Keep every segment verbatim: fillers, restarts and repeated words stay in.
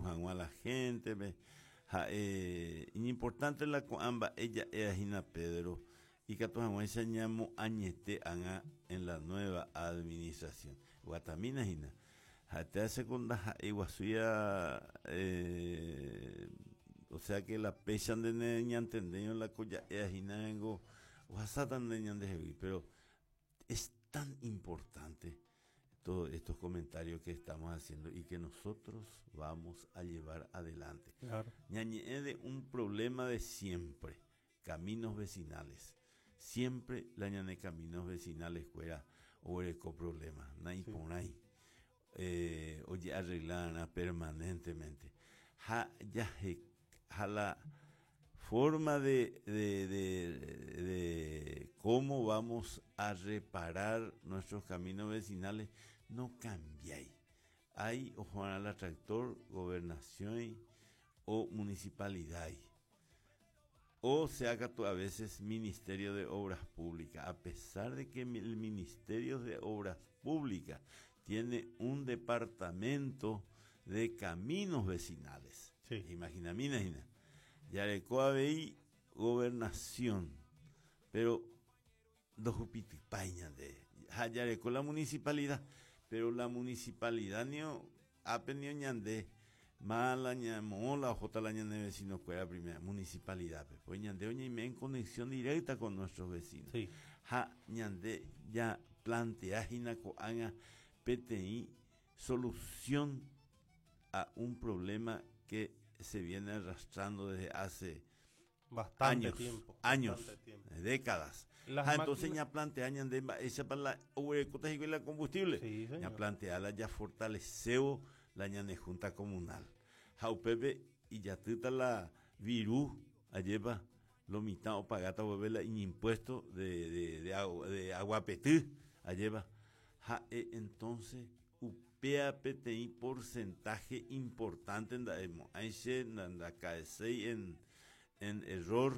empujan a la gente, ve. Ja, eh, importante la coamba, ella es Gina Pedro, y que todos enseñamos añete en la nueva administración. Guatamina Gina. Hasta segunda iguasuya, eh, o sea que la pechan de niña entendiendo la coya es Gina vengo, o hasatan de niña de pero es tan importante todos estos comentarios que estamos haciendo y que nosotros vamos a llevar adelante. Claro. Ñañe de un problema de siempre, caminos vecinales. Siempre la ñane caminos vecinales fuera o eco problema, nai Sí. por ahí. Eh, oye, arreglar permanentemente. Ja, ya, ja, la forma de, de, de, de cómo vamos a reparar nuestros caminos vecinales no cambia. Hay o Juan al tractor, gobernación o municipalidad. O sea que a veces Ministerio de Obras Públicas, a pesar de que el Ministerio de Obras Públicas tiene un departamento de caminos vecinales. Sí. Imagina, imagina. Yarecoa veí gobernación, pero dos upitipañas de Yarecoa la municipalidad, pero la municipalidad no ha penido ñandé, mala ñamola, jota la ñande vecino fuera primera municipalidad, pues ñandé oña y me en conexión directa con nuestros vecinos. Sí. Ja ñandé ya plantea jinaco anga P T I solución a un problema que se viene arrastrando desde hace Bastante años, tiempo. años, bastante tiempo. décadas. Las Ah, entonces máquinas- ya plantean de esa para la urecota y la combustible. Sí, señor. Ya planteala ya fortaleceu la ñane junta comunal. Jaupepe y ya tuta la virú alleva lo mitad o pagata volverla in impuesto de de de, agua, de aguapetí alleva. Ja, eh, entonces upea P T I porcentaje importante en la en la K S I en en error,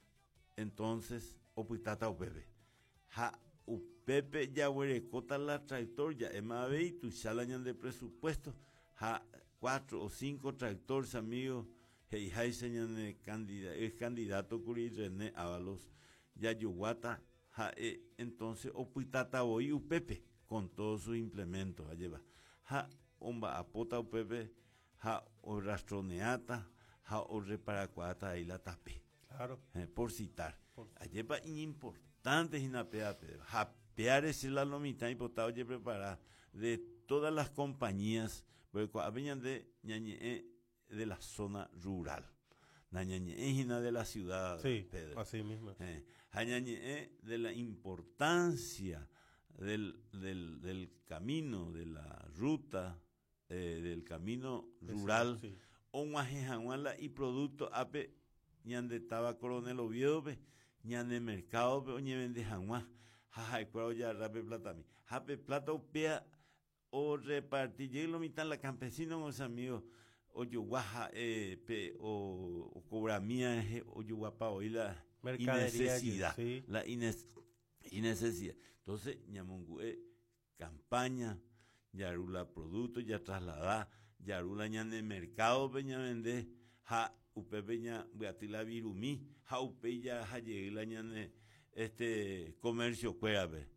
entonces oputata upepe ja upepe ya huerecota la tractor ya emabe y tu chalañan de presupuesto ja cuatro o cinco tractores amigos hey hay señan candidato el candidato Curi René Ábalos ya yuguata ja eh, entonces oputata hoy upepe con todos sus implementos allá ja omba apota upepe ja o rastroneata ja o reparacuata ahí la tapé. Claro. Eh, por citar. Por- Allí va importante jinapea, Pedro. Japear es la lomita y potado ya preparar de todas las compañías, porque venían de ñañe de la zona rural. La ñañe de la ciudad, Sí, Pedro. así mismo. Eh, ñañe de la importancia del, del, del camino, de la ruta, eh, del camino rural. Sí. Onguajejanuala y producto ape ñande estaba Coronel Oviedo pe ñande mercado pe oñe vende januá jaja cuero ya rape plata mi jape plata upea o repartir lo mitad la campesino los amigos o yuguaja eh, pe o, o cobra mía o yuguapa hoy la Mercadería, innecesidad sí. la ines, innecesidad entonces ñamungue campaña yarula producto ya trasladar yarula ñande mercado peña vende ja upe peña beatila virumi ja upe ya ja lleguela ñande este comercio cuerabe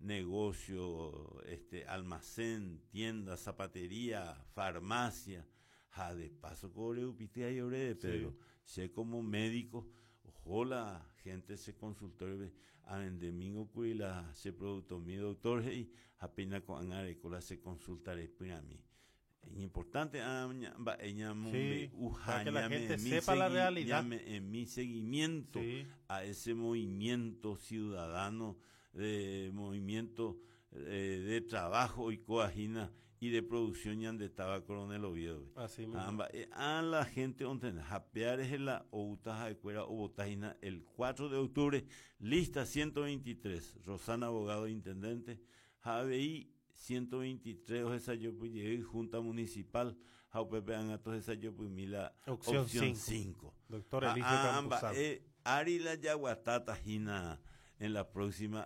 negocio este almacén tienda zapatería farmacia ja de paso cobre upite ahí ore de Pedro Sí. sé como médico ojalá gente se consultor a domingo cuila se producto mi doctor y apenas con arecola se consultaré para mí es importante va ella Sí, para que la gente sepa la realidad. en mi seguimiento Sí. a ese movimiento ciudadano de movimiento eh, de trabajo y coagina y de producción y donde estaba Coronel Oviedo Así mismo. Amba, eh, a la gente donde japear es la outa de cuera o botajina el cuatro de octubre lista ciento veintitrés Rosana abogado intendente Javi ciento veintitrés o esa yo pues llegué junta municipal a Pepe Anatos esa yo pues mila Opción opción cinco. cinco Doctor Eligio Campuzano. eh, Ari la Yaguatata Jina en la próxima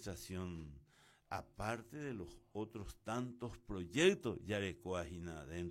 administración aparte de los otros tantos proyectos Yarecoa Jina dentro